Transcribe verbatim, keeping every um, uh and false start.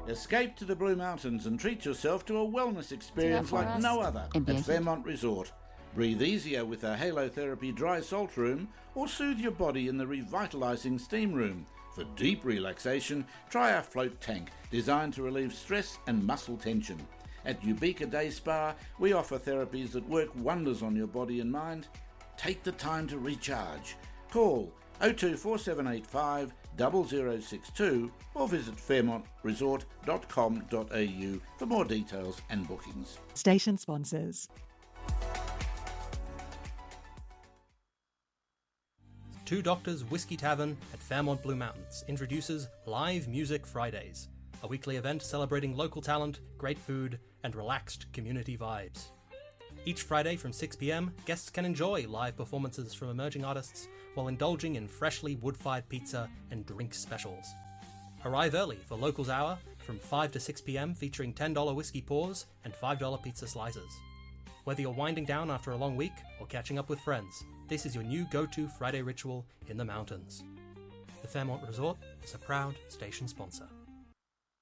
Escape to the Blue Mountains and treat yourself to a wellness experience like us. no other at Fairmont Resort. Breathe easier with our halotherapy dry salt room, or soothe your body in the revitalising steam room. For deep relaxation, try our float tank, designed to relieve stress and muscle tension. At Ubika Day Spa, we offer therapies that work wonders on your body and mind. Take the time to recharge. Call oh two four seven eight five zero zero six two or visit fairmont resort dot com dot a u for more details and bookings. Station sponsors. Two Doctors Whiskey Tavern at Fairmont Blue Mountains introduces Live Music Fridays, a weekly event celebrating local talent, great food, and relaxed community vibes. Each Friday from six p.m, guests can enjoy live performances from emerging artists while indulging in freshly wood-fired pizza and drink specials. Arrive early for Locals Hour from five to six p.m, featuring ten dollars whiskey pours and five dollars pizza slices. Whether you're winding down after a long week or catching up with friends, this is your new go-to Friday ritual in the mountains. The Fairmont Resort is a proud station sponsor.